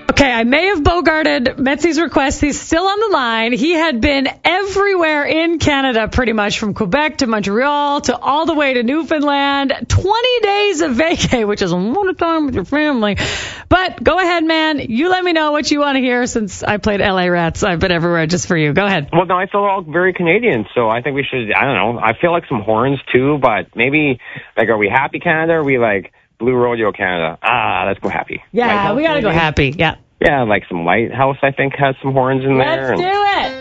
Okay, I may have bogarted Metzi's request. He's still on the line. He had been everywhere in Canada, pretty much, from Quebec to Montreal to all the way to Newfoundland. 20 days of vacay, which is a lot of time with your family. But go ahead, man. You let me know what you want to hear since I played LA Rats. I've been everywhere just for you. Go ahead. Well, no, I feel all very Canadian, so I think we should, I don't know, I feel like some horns too, but maybe, like, are we Happy Canada or are we like Blue Rodeo Canada? Let's go Happy. Yeah, we got to go Happy. Yeah. Yeah, like some Lighthouse, I think, has some horns in there. Let's do it.